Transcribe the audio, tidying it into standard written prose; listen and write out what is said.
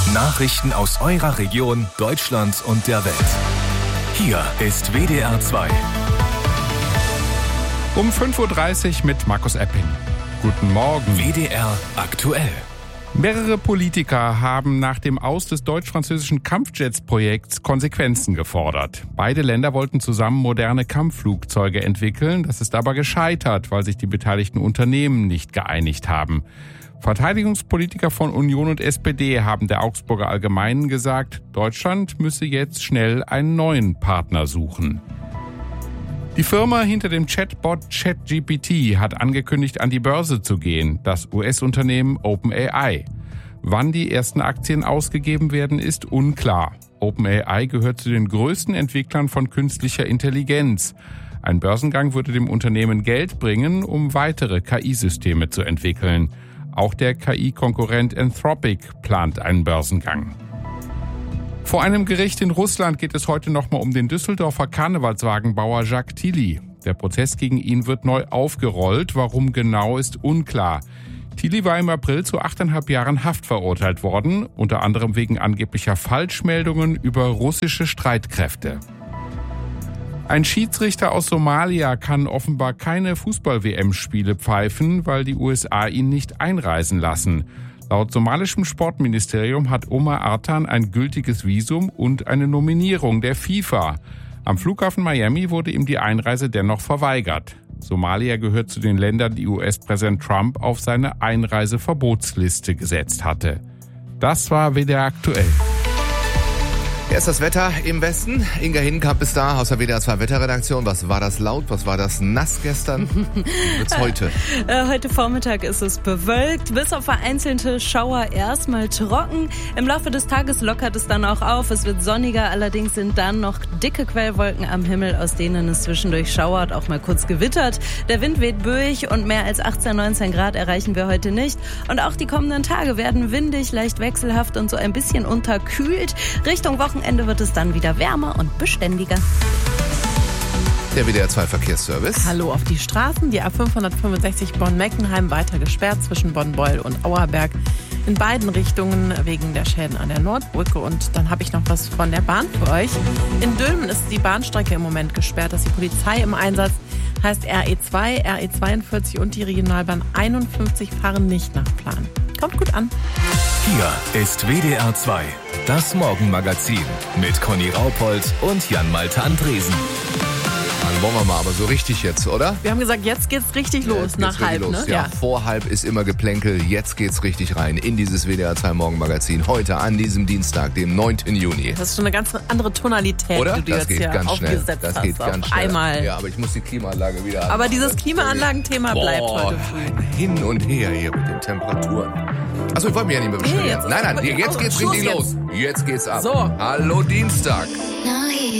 Nachrichten aus eurer Region, Deutschland und der Welt. Hier ist WDR 2. Um 5.30 Uhr mit Markus Epping. Guten Morgen. WDR aktuell. Mehrere Politiker haben nach dem Aus des deutsch-französischen Kampfjets-Projekts Konsequenzen gefordert. Beide Länder wollten zusammen moderne Kampfflugzeuge entwickeln. Das ist aber gescheitert, weil sich die beteiligten Unternehmen nicht geeinigt haben. Verteidigungspolitiker von Union und SPD haben der Augsburger Allgemeinen gesagt, Deutschland müsse jetzt schnell einen neuen Partner suchen. Die Firma hinter dem Chatbot ChatGPT hat angekündigt, an die Börse zu gehen, das US-Unternehmen OpenAI. Wann die ersten Aktien ausgegeben werden, ist unklar. OpenAI gehört zu den größten Entwicklern von künstlicher Intelligenz. Ein Börsengang würde dem Unternehmen Geld bringen, um weitere KI-Systeme zu entwickeln. Auch der KI-Konkurrent Anthropic plant einen Börsengang. Vor einem Gericht in Russland geht es heute nochmal um den Düsseldorfer Karnevalswagenbauer Jacques Tilly. Der Prozess gegen ihn wird neu aufgerollt. Warum genau, ist unklar. Tilly war im April zu 8,5 Jahren Haft verurteilt worden, unter anderem wegen angeblicher Falschmeldungen über russische Streitkräfte. Ein Schiedsrichter aus Somalia kann offenbar keine Fußball-WM-Spiele pfeifen, weil die USA ihn nicht einreisen lassen. Laut somalischem Sportministerium hat Omar Artan ein gültiges Visum und eine Nominierung der FIFA. Am Flughafen Miami wurde ihm die Einreise dennoch verweigert. Somalia gehört zu den Ländern, die US-Präsident Trump auf seine Einreiseverbotsliste gesetzt hatte. Das war WDR aktuell. Erst das Wetter im Westen. Inga Hinkamp ist da aus der WDR 2 Wetterredaktion. Was war das laut? Was war das nass gestern? Wie wird's heute? Heute Vormittag ist es bewölkt, bis auf vereinzelte Schauer erstmal trocken. Im Laufe des Tages lockert es dann auch auf. Es wird sonniger, allerdings sind dann noch dicke Quellwolken am Himmel, aus denen es zwischendurch schauert, auch mal kurz gewittert. Der Wind weht böig und mehr als 18, 19 Grad erreichen wir heute nicht. Und auch die kommenden Tage werden windig, leicht wechselhaft und so ein bisschen unterkühlt. Richtung Wochenende wird es dann wieder wärmer und beständiger. Der WDR 2 Verkehrsservice. Hallo auf die Straßen. Die A565 Bonn-Meckenheim weiter gesperrt zwischen Bonn-Beul und Auerberg. In beiden Richtungen wegen der Schäden an der Nordbrücke. Und dann habe ich noch was von der Bahn für euch. In Dülmen ist die Bahnstrecke im Moment gesperrt. Da ist die Polizei im Einsatz. Heißt RE2, RE42 und die Regionalbahn 51 fahren nicht nach Plan. Kommt gut an. Hier ist WDR 2, das Morgenmagazin mit Conny Raupold und Jan-Malte Andresen. Dann wollen wir mal, aber so richtig jetzt, oder? Wir haben gesagt, jetzt geht's richtig los, Jetzt nach geht's halb, richtig los. ne? Ja, vor halb ist immer Geplänkel, jetzt geht's richtig rein in dieses WDR 2 Morgenmagazin. Heute an diesem Dienstag, dem 9. Juni. Das ist schon eine ganz andere Tonalität, Oder? die du Das jetzt geht hier ganz schnell. aufgesetzt Das hast. geht ganz auf schnell. einmal. Ja, aber ich muss die Klimaanlage wieder haben. Aber dieses Klimaanlagenthema bleibt heute früh. Ein Hin und her hier mit den Temperaturen. Achso, ich wollte mich ja nicht mehr beschweren. Nee, jetzt ist Nein, aber jetzt geht's Schluss richtig jetzt. los. Jetzt geht's ab. So. Hallo Dienstag.